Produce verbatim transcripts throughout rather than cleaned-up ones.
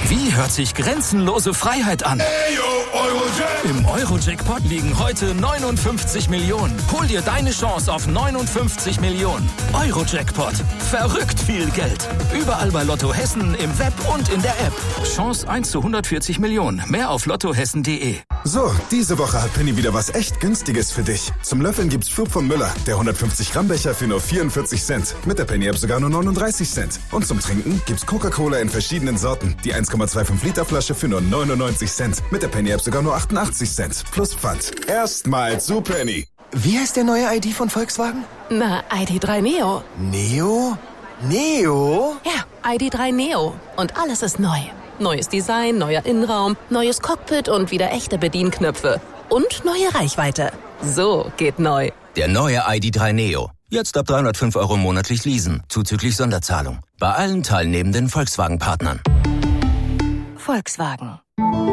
Wie hört sich grenzenlose Freiheit an? Im Euro-Jackpot liegen heute neunundfünfzig Millionen. Hol dir deine Chance auf neunundfünfzig Millionen. Euro-Jackpot. Verrückt viel Geld. Überall bei Lotto Hessen, im Web und in der App. Chance eins zu hundertvierzig Millionen. Mehr auf lottohessen punkt de. So, diese Woche hat Penny wieder was echt Günstiges für dich. Zum Löffeln gibt's Flug von Müller. Der hundertfünfzig Gramm Becher für nur vierundvierzig Cent. Mit der Penny-App sogar nur neununddreißig Cent. Und zum Trinken gibt's Coca-Cola in verschiedenen Sorten. Die eins Komma fünfundzwanzig Liter Flasche für nur neunundneunzig Cent. Mit der Penny-App sogar nur achtundachtzig Cent. Plus Pfand. Erstmal zu Penny. Wie heißt der neue I D von Volkswagen? Na, I D drei Neo. Neo? Neo? Ja, I D drei Neo. Und alles ist neu. Neues Design, neuer Innenraum, neues Cockpit und wieder echte Bedienknöpfe. Und neue Reichweite. So geht neu. Der neue I D drei Neo. Jetzt ab dreihundertfünf Euro monatlich leasen, zuzüglich Sonderzahlung. Bei allen teilnehmenden Volkswagen-Partnern. Volkswagen.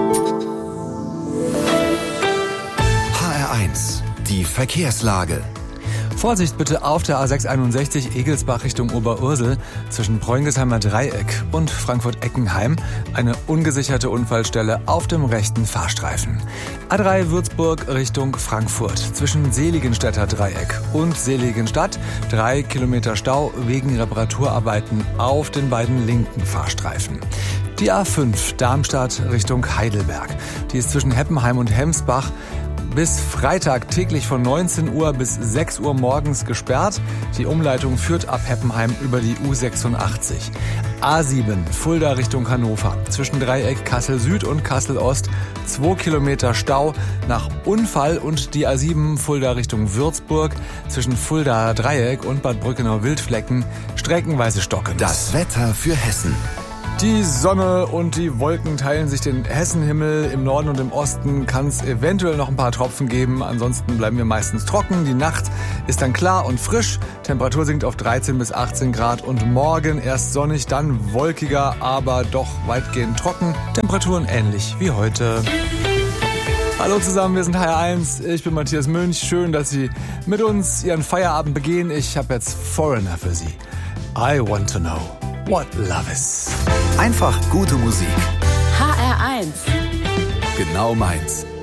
H R eins. Die Verkehrslage. Vorsicht bitte auf der A sechshunderteinundsechzig Egelsbach Richtung Oberursel zwischen Preungesheimer Dreieck und Frankfurt-Eckenheim. Eine ungesicherte Unfallstelle auf dem rechten Fahrstreifen. A drei Würzburg Richtung Frankfurt zwischen Seligenstädter Dreieck und Seligenstadt. Drei Kilometer Stau wegen Reparaturarbeiten auf den beiden linken Fahrstreifen. Die A fünf Darmstadt Richtung Heidelberg. Die ist zwischen Heppenheim und Hemsbach bis Freitag täglich von neunzehn Uhr bis sechs Uhr morgens gesperrt. Die Umleitung führt ab Heppenheim über die U sechsundachtzig. A sieben Fulda Richtung Hannover. Zwischen Dreieck Kassel Süd und Kassel Ost zwei Kilometer Stau nach Unfall und die A sieben Fulda Richtung Würzburg. Zwischen Fulda Dreieck und Bad Brückenau-Wildflecken streckenweise stockend. Das Wetter für Hessen. Die Sonne und die Wolken teilen sich den Hessenhimmel. Im Norden und im Osten kann es eventuell noch ein paar Tropfen geben. Ansonsten bleiben wir meistens trocken. Die Nacht ist dann klar und frisch. Temperatur sinkt auf dreizehn bis achtzehn Grad. Und morgen erst sonnig, dann wolkiger, aber doch weitgehend trocken. Temperaturen ähnlich wie heute. Hallo zusammen, wir sind H R eins. Ich bin Matthias Münch. Schön, dass Sie mit uns Ihren Feierabend begehen. Ich habe jetzt Foreigner für Sie. I want to know what love is. Einfach gute Musik. H R eins. Genau meins.